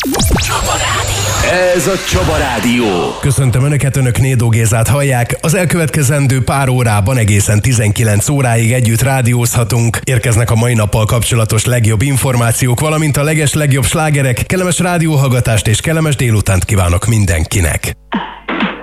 Csaba Rádió. Ez a Csaba Rádió. Köszöntöm Önöket, Önök Nédó Gézát hallják. Az elkövetkezendő pár órában egészen 19 óráig együtt rádiózhatunk. Érkeznek a mai nappal kapcsolatos legjobb információk, valamint a legjobb slágerek. Kellemes rádióhallgatást és kellemes délutánt kívánok mindenkinek.